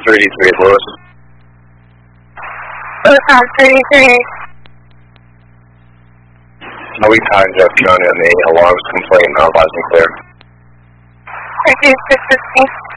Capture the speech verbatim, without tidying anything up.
thirty-three, Lewis. Lewis, thirty-three. How we timed Jeff County on the alarms complaint, now advising clear. thirty-six fifty.